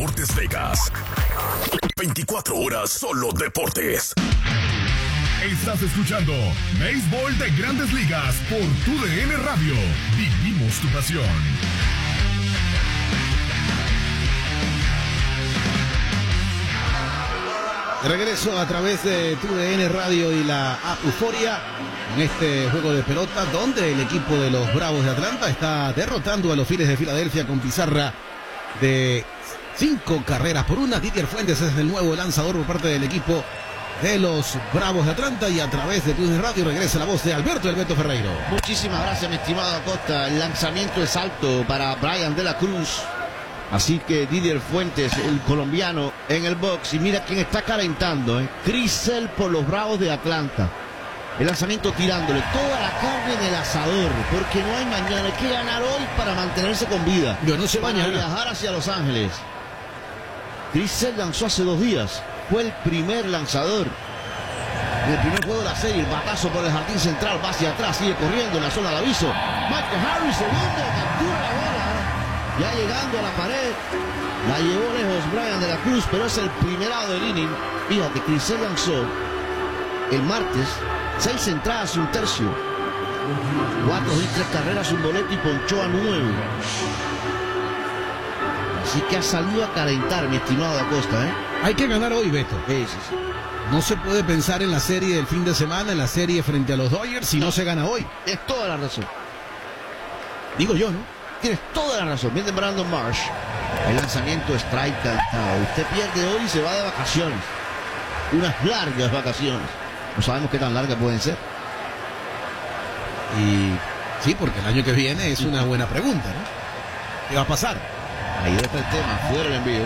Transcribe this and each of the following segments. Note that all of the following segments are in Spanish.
Deportes Vegas. 24 horas solo deportes. Estás escuchando Béisbol de Grandes Ligas por TUDN Radio. Vivimos tu pasión. De regreso a través de TUDN Radio y la app Euforia en este juego de pelota donde el equipo de los Bravos de Atlanta está derrotando a los Phillies de Filadelfia con pizarra de 5 carreras por 1. Didier Fuentes es el nuevo lanzador por parte del equipo de los Bravos de Atlanta y a través de TUDN Radio regresa la voz de Alberto Ferreiro. Muchísimas gracias, mi estimado Acosta. El lanzamiento es alto para Brian de la Cruz. Así que Didier Fuentes, el colombiano, en el box. Y mira quién está calentando, Chris Sale por los Bravos de Atlanta. El lanzamiento tirándole toda la carne en el asador, porque no hay mañana. Hay que ganar hoy para mantenerse con vida. Yo no sé mañana. Para viajar hacia Los Ángeles. Chris Sale lanzó hace 2 días. Fue el primer lanzador del primer juego de la serie. El batazo por el jardín central, va hacia atrás, sigue corriendo en la zona de aviso. Michael Harris, segundo, captura la bola. Ya llegando a la pared, la llevó lejos Brian de la Cruz, pero es el primerado del inning. Fíjate, Chris Sale lanzó el martes 6 entradas y 1/3, 4 y 3 carreras, un boleto y ponchó a 9. Así que ha salido a calentar, mi estimado Acosta, Hay que ganar hoy, Beto. Sí. No se puede pensar en la serie del fin de semana, en la serie frente a los Dodgers, si no se gana hoy. Tienes toda la razón. Digo yo, ¿no? Tienes toda la razón. Viene Brandon Marsh. El lanzamiento strike cantado. Usted pierde hoy y se va de vacaciones. Unas largas vacaciones. No sabemos qué tan largas pueden ser. Y sí, porque el año que viene es una buena pregunta, ¿no? ¿Qué va a pasar? Ahí está el tema. Fuera el envío.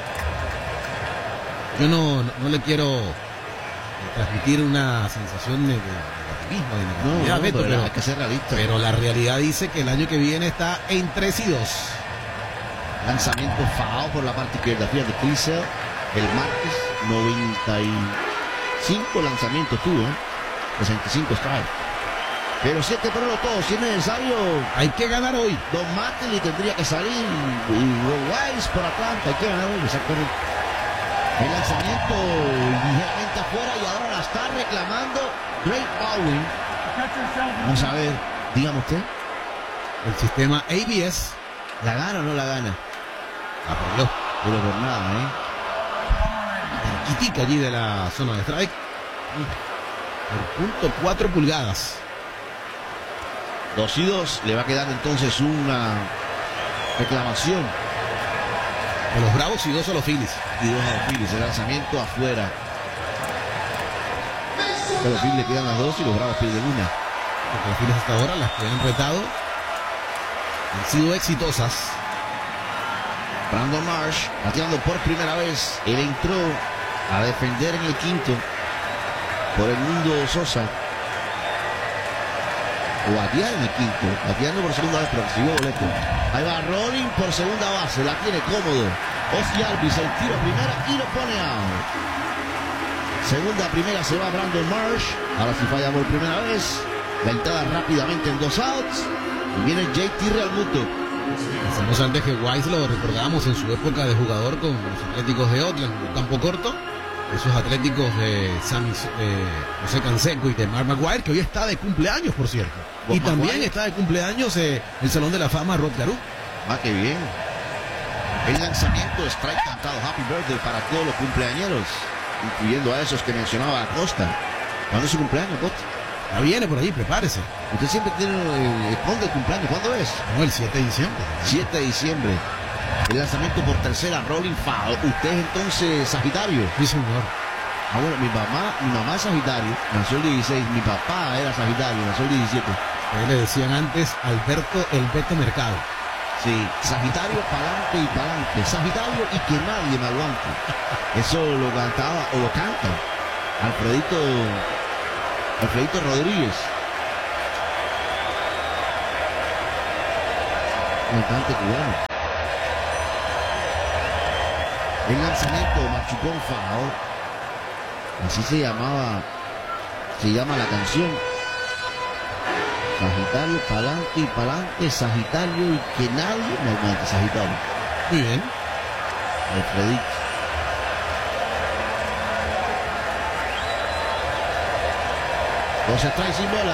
Yo no le quiero transmitir una sensación de negativismo, de negatividad, Beto, pero hay que ser realista. Pero la realidad dice que el año que viene está en 3-2. Lanzamiento fajado por la parte izquierda. Fíjate, Chris Sale, el martes 95 lanzamientos tuvo, 65 strikes. Pero 7 por 1 todo, si es necesario. Hay que ganar hoy. Don Mattingly tendría que salir y Wise por Atlanta. Hay que ganar hoy, exactamente. El lanzamiento ligeramente afuera y ahora la está reclamando Drake Baldwin. Vamos a ver, dígame usted. El sistema ABS. ¿La gana o no la gana? La perdió. Pero por nada, Quitica allí de la zona de strike. Por .4 pulgadas. 2-2. Le va a quedar entonces una reclamación. A los Bravos y 2 a los Phillies. Y 2 a los Phillies. El lanzamiento afuera. A los Phillies le quedan las 2 y los Bravos pierden una. Porque los Phillies hasta ahora, las que han retado, han sido exitosas. Brandon Marsh bateando por primera vez. Él entró a defender en el quinto por el mundo Sosa. O batear en el quinto. Bateando por segunda vez, pero recibió boleto. Ahí va Rolling por segunda base. La tiene cómodo. Ozzie Albies, el tiro a primera y lo pone out. Segunda a primera se va Brandon Marsh. Ahora sí falla por primera vez. La entrada rápidamente en 2 outs. Y viene JT Realmuto. Pensamos antes que Wise lo recordábamos en su época de jugador con los Atléticos de Oakland, un campo corto. Esos Atléticos de José Canseco y de Mark McGwire, que hoy está de cumpleaños, por cierto. Y también está de cumpleaños el Salón de la Fama Rod Carew. Ah, qué bien. El lanzamiento strike cantado. Happy birthday para todos los cumpleañeros, incluyendo a esos que mencionaba Acosta. ¿Cuándo es su cumpleaños, Acosta? Ya viene por ahí, prepárese. Usted siempre tiene el cuándo el cumpleaños. ¿Cuándo es? No, el 7 de diciembre. 7 de diciembre. El lanzamiento por tercera, rolling foul. Usted es entonces Sagitario. Sí, señor. Ah, bueno, mi mamá es Sagitario, nació el 16. Mi papá era Sagitario, nació el 17. A él le decían antes Alberto el Beto Mercado. Sí, Sagitario pa'lante y pa'lante. Sagitario y que nadie me aguante. Eso lo cantaba, o lo canta, Alfredito Rodríguez. Cantante cubano. El lanzamiento machucón foul. Así se llama la canción. Sagitario, pa'lante y pa'lante, Sagitario y que nadie me aguante, Sagitario. Muy bien. Alfredito. Los trae sin bola.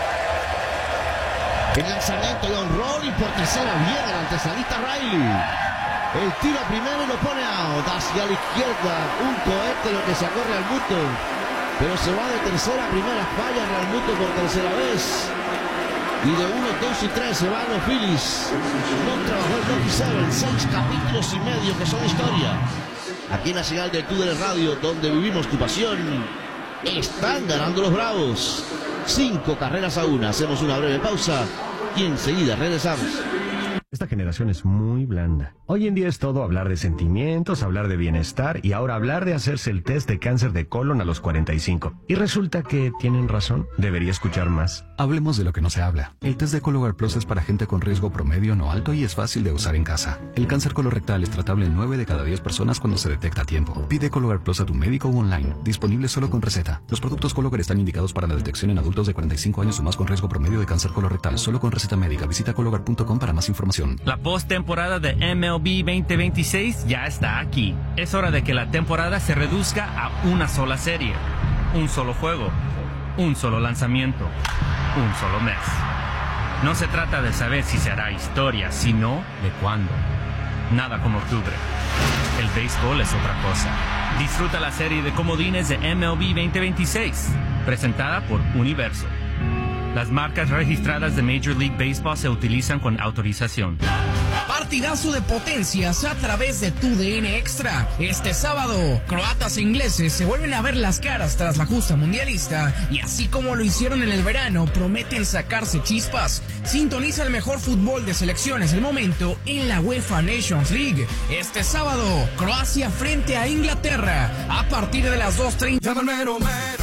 El lanzamiento de Onroni por tercera, bien el antesalista Riley. El tiro primero y lo pone out hacia la izquierda. Un cohete lo que sacó Real Muto. Pero se va de tercera a primera, falla Real Muto por tercera vez. Y de 1, 2 y 3 se van los Phillies. No trabajó el Lucky Seven, 6 capítulos y medio que son historia. Aquí en la señal de TUDN Radio, donde vivimos tu pasión. Están ganando los Bravos. 5 carreras a 1. Hacemos una breve pausa y enseguida regresamos. Esta generación es muy blanda. Hoy en día es todo hablar de sentimientos, hablar de bienestar y ahora hablar de hacerse el test de cáncer de colon a los 45. Y resulta que tienen razón. Debería escuchar más. Hablemos de lo que no se habla. El test de Cologuard Plus es para gente con riesgo promedio no alto y es fácil de usar en casa. El cáncer colorectal es tratable en 9 de cada 10 personas cuando se detecta a tiempo. Pide Cologuard Plus a tu médico o online. Disponible solo con receta. Los productos Cologuard están indicados para la detección en adultos de 45 años o más con riesgo promedio de cáncer colorectal. Solo con receta médica. Visita cologuard.com para más información. La postemporada de MLB 2026 ya está aquí. Es hora de que la temporada se reduzca a una sola serie, un solo juego, un solo lanzamiento, un solo mes. No se trata de saber si se hará historia, sino de cuándo. Nada como octubre. El béisbol es otra cosa. Disfruta la serie de comodines de MLB 2026, presentada por Universo. Las marcas registradas de Major League Baseball se utilizan con autorización. Partidazo de potencias a través de TUDN Extra. Este sábado, croatas e ingleses se vuelven a ver las caras tras la justa mundialista y así como lo hicieron en el verano, prometen sacarse chispas. Sintoniza el mejor fútbol de selecciones del momento en la UEFA Nations League. Este sábado, Croacia frente a Inglaterra a partir de las 2:30.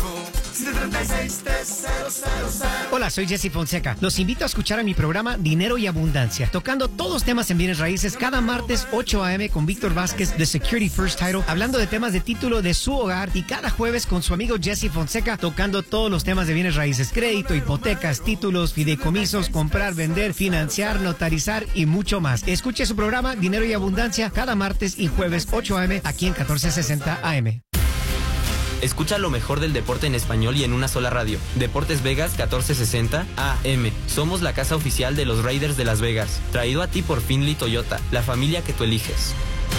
Hola, soy Jesse Fonseca. Los invito a escuchar a mi programa Dinero y Abundancia, tocando todos los temas en bienes raíces cada martes 8 a.m. con Víctor Vázquez de Security First Title, hablando de temas de título de su hogar, y cada jueves con su amigo Jesse Fonseca tocando todos los temas de bienes raíces, crédito, hipotecas, títulos, fideicomisos, comprar, vender, financiar, notarizar y mucho más. Escuche su programa Dinero y Abundancia cada martes y jueves 8 a.m. aquí en 1460 AM. Escucha lo mejor del deporte en español y en una sola radio. Deportes Vegas 1460 AM. Somos la casa oficial de los Raiders de Las Vegas. Traído a ti por Findlay Toyota, la familia que tú eliges.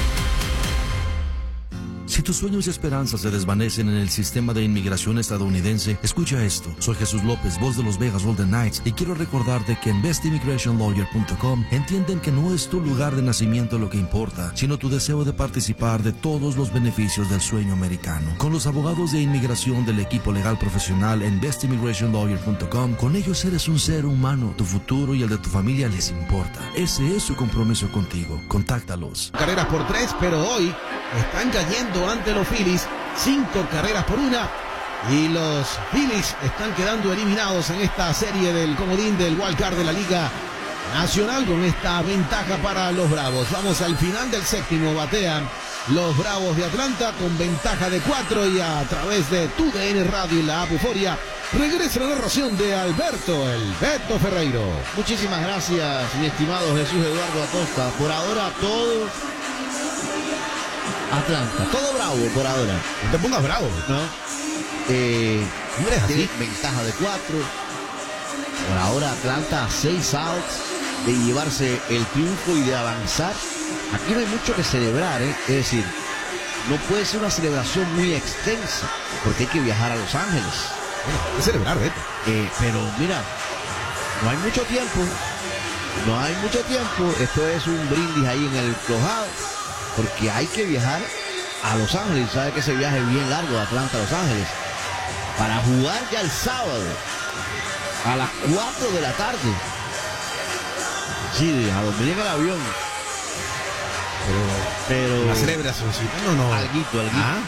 Si tus sueños y esperanzas se desvanecen en el sistema de inmigración estadounidense, escucha esto. Soy Jesús López, voz de los Vegas Golden Knights, y quiero recordarte que en bestimmigrationlawyer.com entienden que no es tu lugar de nacimiento lo que importa, sino tu deseo de participar de todos los beneficios del sueño americano. Con los abogados de inmigración del equipo legal profesional en bestimmigrationlawyer.com, con ellos eres un ser humano. Tu futuro y el de tu familia les importa. Ese es su compromiso contigo. Contáctalos. Carreras por 3, pero hoy están cayendo ante los Phillies 5 carreras por 1 y los Phillies están quedando eliminados en esta serie del comodín del Wild Card de la Liga Nacional con esta ventaja para los Bravos. Vamos al final del séptimo, batean los Bravos de Atlanta con ventaja de 4 y a través de TUDN Radio y la app Euforia regresa la narración de Alberto El Beto Ferreiro. Muchísimas gracias, mi estimado Jesús Eduardo Acosta. Por ahora todo Atlanta, todo bravo por ahora. No te pongas bravo, ¿no? Tiene ventaja de 4. Por ahora Atlanta a 6 outs de llevarse el triunfo y de avanzar. Aquí no hay mucho que celebrar, ¿eh? Es decir, no puede ser una celebración muy extensa porque hay que viajar a Los Ángeles. Bueno, hay que celebrar, Beto. Pero mira, no hay mucho tiempo. No hay mucho tiempo. Esto es un brindis ahí en el clubhouse. Porque hay que viajar a Los Ángeles. Sabe que ese viaje es bien largo de Atlanta a Los Ángeles. Para jugar ya el sábado a las 4 de la tarde. Sí, a dormir en el avión. Pero una celebración, ¿sí? No. Alguito.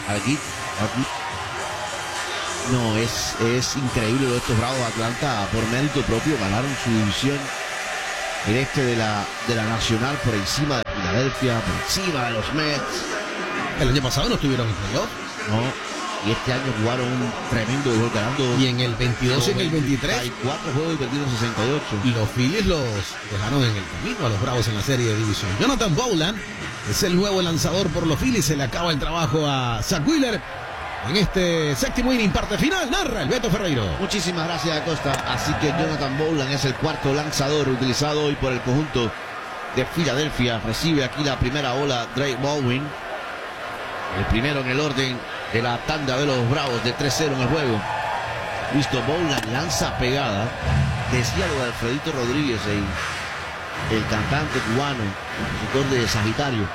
No, es increíble lo de estos Bravos de Atlanta. Por mérito propio ganaron su división. El este de la Nacional por encima de Filadelfia, por encima de los Mets. El año pasado no estuvieron en playoff. No. Y este año jugaron un tremendo juego ganando. Y en el 22 y en el 23. Hay 4 juegos y perdieron 68. Y los Phillies los dejaron en el camino a los Bravos en la serie de división. Jonathan Bowlan es el nuevo lanzador por los Phillies. Se le acaba el trabajo a Zach Wheeler en este séptimo inning, parte final. Narra el Beto Ferreiro. Muchísimas gracias, Acosta. Así que Jonathan Bowlan es el cuarto lanzador utilizado hoy por el conjunto de Filadelfia. Recibe aquí la primera bola Drake Baldwin. El primero en el orden de la tanda de los Bravos de 3-0 en el juego. Listo, Bowlan lanza pegada. Decía lo de Alfredito Rodríguez, el cantante cubano, compositor de Sagitario.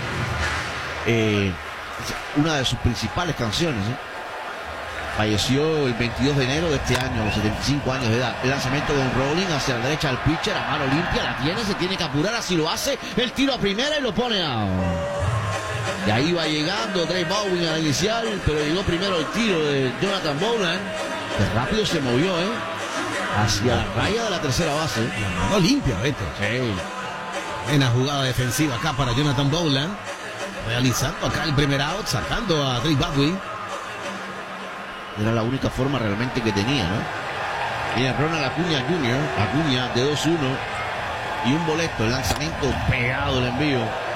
Una de sus principales canciones. Falleció el 22 de enero de este año, a los 75 años de edad. El lanzamiento de un rolling hacia la derecha del pitcher, a mano limpia, la tiene, se tiene que apurar, así lo hace. El tiro a primera y lo pone out. Y ahí va llegando Drake Baldwin al inicial, pero llegó primero el tiro de Jonathan Bowlan, que rápido se movió, hacia la raya de la tercera base. La mano limpia, Beto. Sí. Buena jugada defensiva acá para Jonathan Bowlan. Realizando acá el primer out, sacando a Drake Baldwin. Era la única forma realmente que tenía, ¿no? Viene Ronald Acuña Jr., Acuña de 2-1 y un boleto, el lanzamiento pegado, el envío.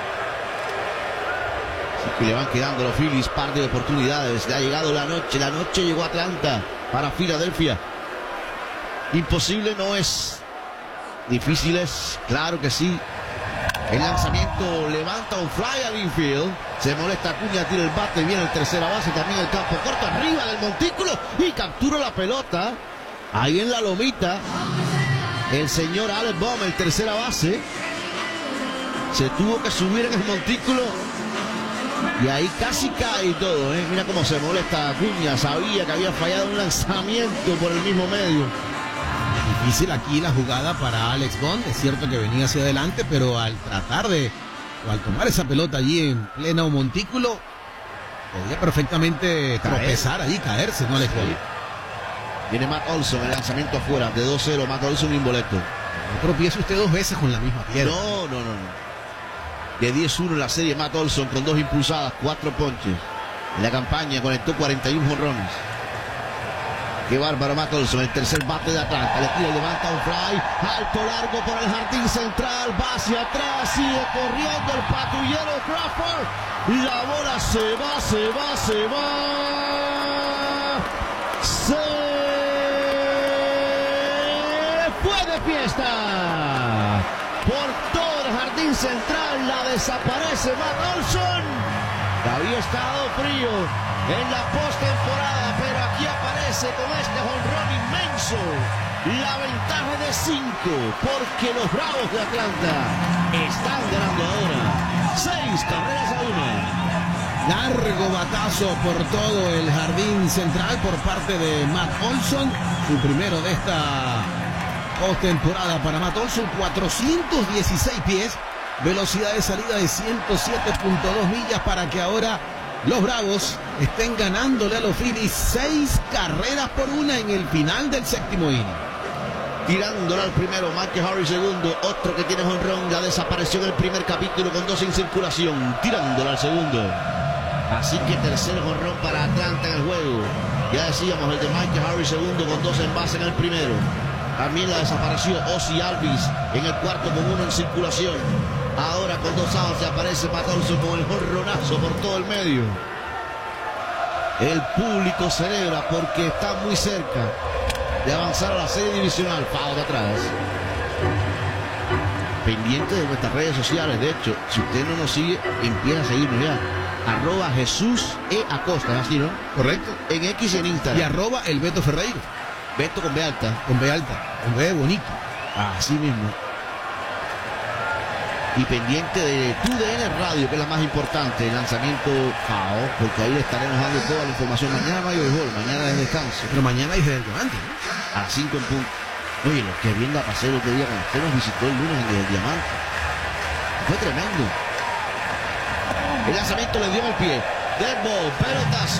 Así que le van quedando a los Phillies par de oportunidades. Le ha llegado la noche llegó a Atlanta para Filadelfia. Imposible no es, difícil es, claro que sí. El lanzamiento levanta un fly al infield. Se molesta Acuña, tira el bate, viene el tercera base, también el campo corto arriba del montículo y captura la pelota. Ahí en la lomita, el señor Alex Bohm, el tercera base, se tuvo que subir en el montículo y ahí casi cae y todo. Mira cómo se molesta Acuña, sabía que había fallado un lanzamiento por el mismo medio. Difícil aquí la jugada para Alex Bond. Es cierto que venía hacia adelante, pero al tratar o al tomar esa pelota allí en pleno montículo, podía perfectamente tropezar allí, caerse, ¿no, Alex Bond? Viene Matt Olson, el lanzamiento afuera, de 2-0, Matt Olson y un boleto. No tropiece usted 2 veces con la misma piedra. No. De 10-1 en la serie, Matt Olson con 2 impulsadas, 4 ponches. En la campaña conectó 41 jonrones. Qué bárbaro Matt Olson, el tercer bate de Atlanta. Le tira, levanta un fly, alto, largo por el jardín central, va hacia atrás, sigue corriendo el patrullero Crawford. La bola se va. Se fue de fiesta. Por todo el jardín central la desaparece Matt Olson. Había estado frío en la postemporada, pero aquí aparece con este jonrón inmenso. La ventaja de 5, porque los Bravos de Atlanta están ganando ahora 6 carreras a 1. Largo batazo por todo el jardín central por parte de Matt Olson. Su primero de esta postemporada para Matt Olson. 416 pies. Velocidad de salida de 107.2 millas para que ahora los Bravos estén ganándole a los Phillies 6 carreras por 1 en el final del séptimo inning. Tirándola al primero, Mike Harris segundo, otro que tiene jonrón, ya desapareció en el primer capítulo con 2 en circulación, tirándola al segundo. Así que tercer jonrón para Atlanta en el juego. Ya decíamos el de Mike Harris segundo con 2 en base en el primero. También la desapareció Ozzie Albies en el cuarto con 1 en circulación. Ahora con 2 outs se aparece Matt Olson con el jonronazo por todo el medio. El público celebra porque está muy cerca de avanzar a la serie divisional. Foul de atrás. Pendiente de nuestras redes sociales. De hecho, si usted no nos sigue, empieza a seguirnos ya. @JesúsEAcosta, así, ¿no? Correcto. En X y en Instagram. Y @el Beto Ferreiro. Beto con B alta. Con B alta. Con B bonito. Así mismo. Y pendiente de TUDN Radio, que es la más importante, el lanzamiento FAO, porque ahí le estaremos dando toda la información. Mañana no hay béisbol, mañana es descanso. Pero mañana hay del Diamante, ¿no? A las 5 en punto. Oye, lo que bien la pasé el otro día cuando usted nos visitó el lunes en el Diamante. Fue tremendo. El lanzamiento le dio en el pie. Dead ball, pelotazo.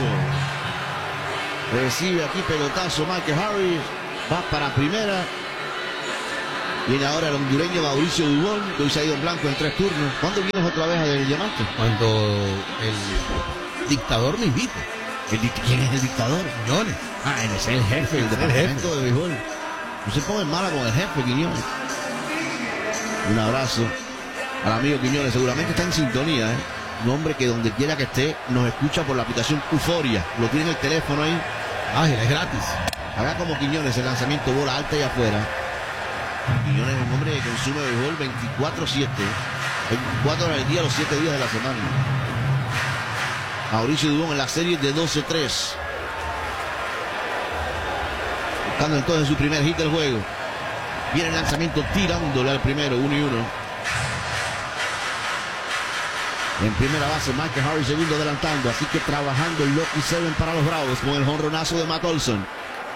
Recibe aquí pelotazo Mike Harris. Va para primera. Viene ahora el hondureño Mauricio Dubón, que hoy se ha ido en blanco en 3 turnos. ¿Cuándo vienes otra vez del Diamante? Cuando el dictador me invite. ¿Quién es el dictador? Quiñones. Él es el jefe del departamento de béisbol. No se pongan mala con el jefe, Quiñones. Un abrazo al amigo Quiñones, seguramente está en sintonía, ¿eh? Un hombre que donde quiera que esté nos escucha por la aplicación Euforia. Lo tiene en el teléfono ahí. Es gratis. Haga como Quiñones, el lanzamiento, bola alta y afuera. Quiñones es un hombre que consume béisbol 24/7. 24 horas al día, los 7 días de la semana. Mauricio Dubón en la serie de 12-3. Buscando entonces su primer hit del juego. Viene el lanzamiento tirándole al primero, 1-1. En primera base, Michael Harris segundo adelantando. Así que trabajando el Lucky Seven para los Bravos con el jonronazo de Matt Olson.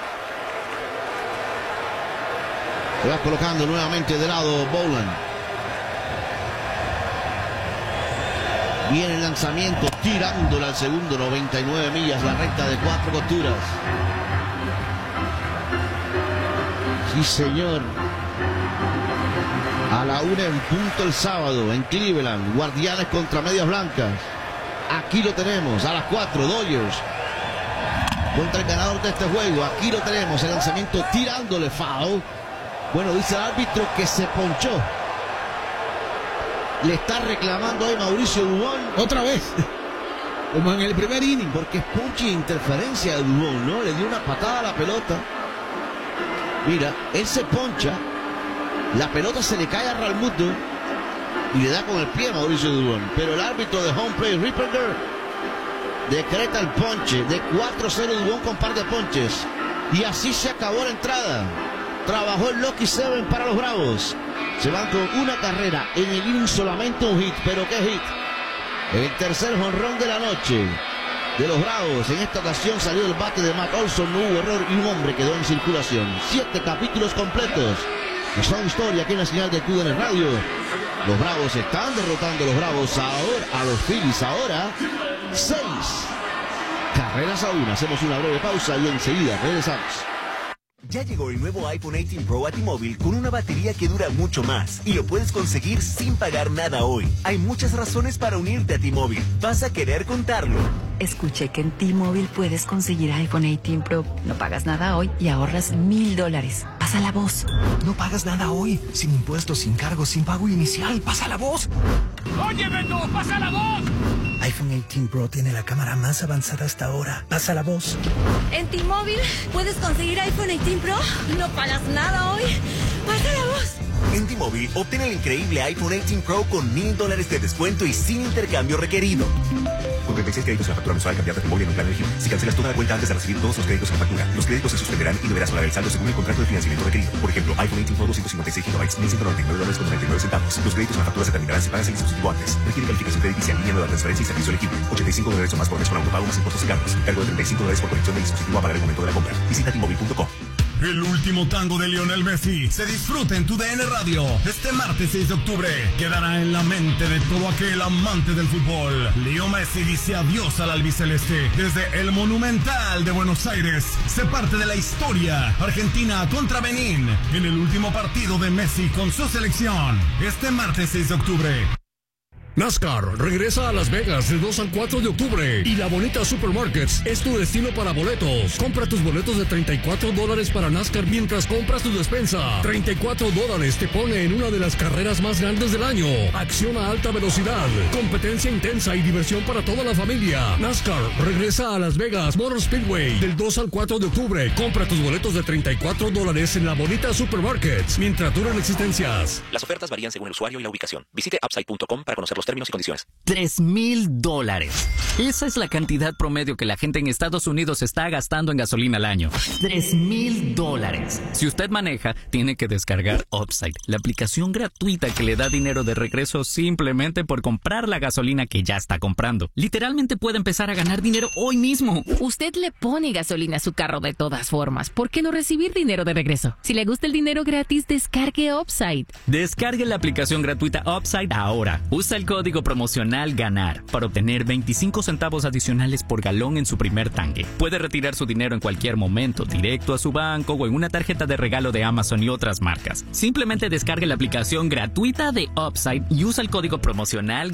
Se va colocando nuevamente de lado Boland. Viene el lanzamiento tirándole al segundo, 99 millas, la recta de 4 costuras. Sí, señor. A la 1 en punto el sábado en Cleveland, Guardianes contra Medias Blancas. Aquí lo tenemos. A las 4, Dodgers contra el ganador de este juego. Aquí lo tenemos, el lanzamiento tirándole foul. Bueno, dice el árbitro que se ponchó. Le está reclamando ahí Mauricio Dubón. Otra vez. Como en el primer inning. Porque es punch e interferencia de Dubón, ¿no? Le dio una patada a la pelota. Mira, él se poncha. La pelota se le cae a Realmuto y le da con el pie a Mauricio Dubón. Pero el árbitro de home play, Ripperger, decreta el ponche de 4-0 Dubón con par de ponches. Y así se acabó la entrada. Trabajó el Lucky Seven para los Bravos. Se van con una carrera en el inning, solamente un hit. ¿Pero qué hit? El tercer jonrón de la noche de los Bravos. En esta ocasión salió del bate de Matt Olson, no hubo error y un hombre quedó en circulación. 7 capítulos completos. Son historia aquí en la señal de TUDN Radio. Los Bravos están derrotando a los Bravos ahora, a los Phillies ahora 6 carreras a 1. Hacemos una breve pausa y enseguida regresamos. Ya llegó el nuevo iPhone 18 Pro a T-Mobile con una batería que dura mucho más y lo puedes conseguir sin pagar nada hoy. Hay muchas razones para unirte a T-Mobile. Vas a querer contarlo. Escuché que en T-Mobile puedes conseguir iPhone 18 Pro. No pagas nada hoy y ahorras $1,000. Pasa la voz. No pagas nada hoy. Sin impuestos, sin cargos, sin pago inicial. Pasa la voz. ¡Oye, Beto! ¡Pasa la voz! iPhone 18 Pro tiene la cámara más avanzada hasta ahora. Pasa la voz. En T-Mobile puedes conseguir iPhone 18 Pro. No pagas nada hoy. Pasa la voz. En T-Mobile, obtén el increíble iPhone 18 Pro con $1,000 de descuento y sin intercambio requerido. Con 36 créditos en la factura mensual, cambiar de T-Mobile en un plan elegible. Si cancelas toda la cuenta antes de recibir todos los créditos en la factura, los créditos se suspenderán y deberás pagar el saldo según el contrato de financiamiento requerido. Por ejemplo, iPhone 18 Pro 256 GB, $1,199.99. Los créditos en la factura se terminarán si pagas el dispositivo antes. Requiere calificación crediticia, línea de transferencia y servicio elegible. $85 o más por mes con autopago más impuestos y cargos. Cargo de $35 por conexión del dispositivo a pagar el momento de la compra. Visita T-Mobile.com. El último tango de Lionel Messi se disfruta en TUDN Radio. Este martes 6 de octubre quedará en la mente de todo aquel amante del fútbol. Leo Messi dice adiós al albiceleste. Desde el Monumental de Buenos Aires se parte de la historia. Argentina contra Benín en el último partido de Messi con su selección. Este martes 6 de octubre. NASCAR regresa a Las Vegas del 2 al 4 de octubre y La Bonita Supermarkets es tu destino para boletos. Compra tus boletos de $34 para NASCAR mientras compras tu despensa. $34 te pone en una de las carreras más grandes del año. Acción a alta velocidad, competencia intensa y diversión para toda la familia. NASCAR regresa a Las Vegas Motor Speedway del 2 al 4 de octubre. Compra tus boletos de $34 en La Bonita Supermarkets mientras duran existencias. Las ofertas varían según el usuario y la ubicación. Visite upside.com para conocer los términos y condiciones. $3,000. Esa es la cantidad promedio que la gente en Estados Unidos está gastando en gasolina al año. $3,000. Si usted maneja, tiene que descargar Upside, la aplicación gratuita que le da dinero de regreso simplemente por comprar la gasolina que ya está comprando. Literalmente puede empezar a ganar dinero hoy mismo. Usted le pone gasolina a su carro de todas formas. ¿Por qué no recibir dinero de regreso? Si le gusta el dinero gratis, descargue Upside. Descargue la aplicación gratuita Upside ahora. Usa el código promocional GANAR para obtener 25 centavos adicionales por galón en su primer tanque. Puede retirar su dinero en cualquier momento, directo a su banco o en una tarjeta de regalo de Amazon y otras marcas. Simplemente descargue la aplicación gratuita de Upside y usa el código promocional